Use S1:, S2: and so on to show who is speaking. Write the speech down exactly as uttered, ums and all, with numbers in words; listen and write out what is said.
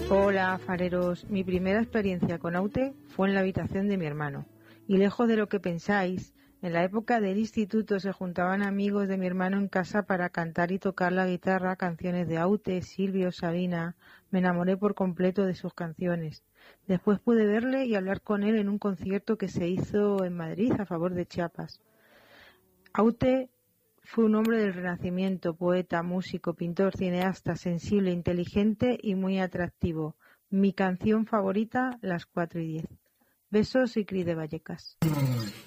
S1: Hola, fareros. Mi primera experiencia con Aute fue en la habitación de mi hermano. Y lejos de lo que pensáis, en la época del instituto se juntaban amigos de mi hermano en casa para cantar y tocar la guitarra canciones de Aute, Silvio, Sabina. Me enamoré por completo de sus canciones. Después pude verle y hablar con él en un concierto que se hizo en Madrid a favor de Chiapas. Aute fue un hombre del Renacimiento, poeta, músico, pintor, cineasta, sensible, inteligente y muy atractivo. Mi canción favorita, Las cuatro y diez. Besos y Cris de Vallecas.